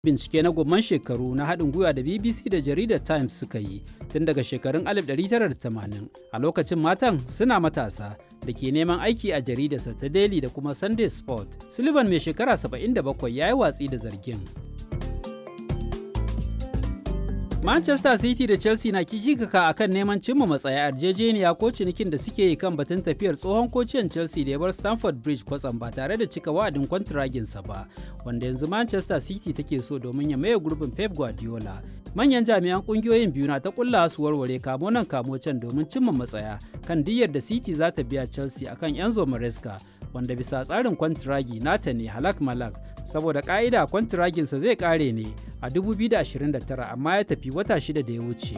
Bincike na gomman shekaru na haɗin gwiwa da BBC da jaridar Times suka yi tun daga shekarun 1980 a lokacin matan suna matasa da ke neman aiki a jaridarsa ta Daily da kuma Sunday Sport. Sullivan mai shekara 77 ya yi watsi da zargin. Manchester City da Chelsea na kikikaka akan neman cimma matsaya yarjejeniya ko cinikin da suke yi kan batun tafiyar tsohon kociyan Chelsea da ya bar Stamford Bridge kwatsam ba tare da cika wa'adin kwantiraginsa ba, wanda yanzu Manchester City take so domin ya maye gurbin Pep Guardiola. Manyan jami'an kungiyoyin biyu na ta kulla su warware kamo nan kamo can domin cimma matsaya kan diyyar da City za ta biya Chelsea akan Enzo Maresca, wanda bisa tsarin kwantiragi nata ne halak malak, saboda ka'ida kwantiraginsa zai kare ne a 2029 amma ya tafi wata 6 da ya wuce.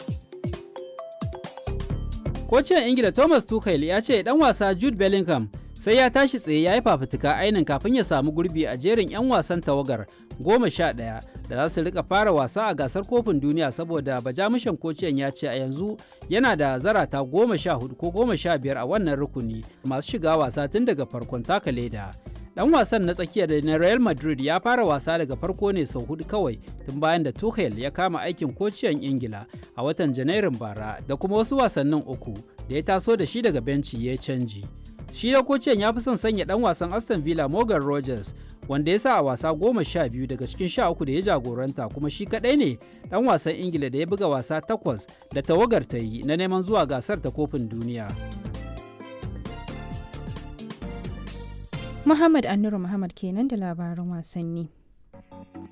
Kocin Ingila Thomas Tuchel ya ce dan wasa Jude Bellingham sai ya tashi tsaye ya yi fafutuka ainin kafin ya samu gurbi a jerin 'yan wasan tawagar 11 da za su rika fara wasa a gasar kofin duniya, saboda bajamushan kociyan ya ce a yanzu yana da zarata 14 ko 15 a wannan rukuni masu shiga wasa tun daga farkon taka leda. Dan wasan na tsakiya da na Real Madrid ya fara wasa daga farko ne sau 4 kawai tun bayan da Tuchel ya kama aikin kociyan Ingila a watan Janairun bara, da kuma wasu wasannin 3 da ya taso da shi daga benci ya canji. Shi da kociyan ya fi son sanya dan wasan Aston Villa Morgan Rogers, wanda ya sa a wasa 12 daga cikin 13 da ya jagoranta, kuma shi kadai ne dan wasan Ingila da ya buga wasa 8 da tawagar ta yi na neman zuwa gasar ta kofin duniya. Muhammad Annuru Muhammad kenan da labaran wasanni.